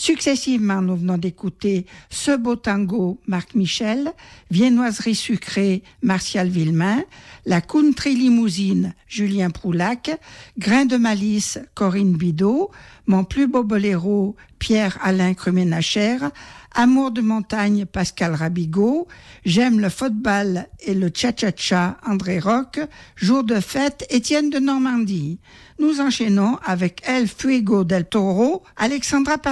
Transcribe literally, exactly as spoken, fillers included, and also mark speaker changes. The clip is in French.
Speaker 1: Successivement, nous venons d'écouter Ce beau tango, Marc Michel, Viennoiserie sucrée, Martial Villemain, La country limousine, Julien Proulac, Grain de malice, Corinne Bidot, Mon plus beau boléro, Pierre-Alain Cruménacher, Amour de montagne, Pascal Rabigot, J'aime le football et le cha-cha-cha, André Roch, Jour de fête, Étienne de Normandie. Nous enchaînons avec El Fuego del Toro, Alexandra